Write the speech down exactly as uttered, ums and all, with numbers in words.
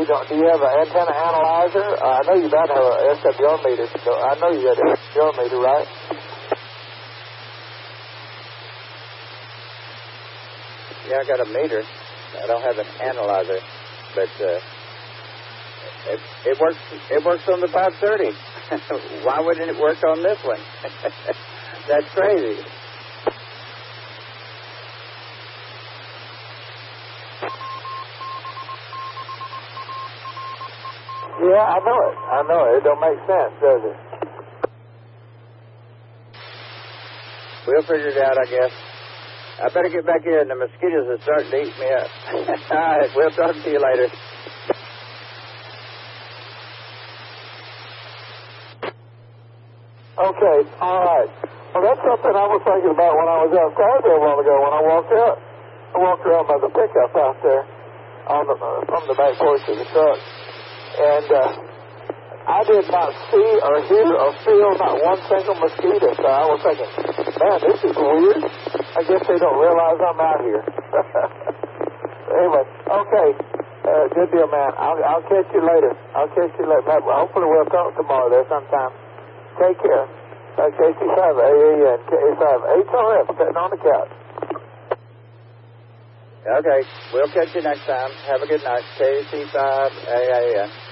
don't, do you have an antenna analyzer? Uh, I know you about to have a S W R meter. So I know you got an S W R meter, right? Yeah, I got a meter. I don't have an analyzer, but uh, it, it works. It works on the five thirty. Why wouldn't it work on this one? That's crazy. Yeah, I know it. I know it. It don't make sense, does it? We'll figure it out, I guess. I better get back here, and the mosquitoes are starting to eat me up. All right, we'll talk to you later. Okay, all right. Well, that's something I was thinking about when I was outside there a while ago. When I walked out, I walked around by the pickup out there on the, uh, from the back porch of the truck, and uh, I did not see or hear or feel not one single mosquito. So I was thinking, man, this is weird. I guess they don't realize I'm out here. Anyway, okay. Uh, good deal, man. I'll, I'll catch you later. I'll catch you later. Man, hopefully we'll talk tomorrow there sometime. Take care. Uh, K C five A A N, K C five H R F, sitting on the couch. Okay, we'll catch you next time. Have a good night. K C five A A N.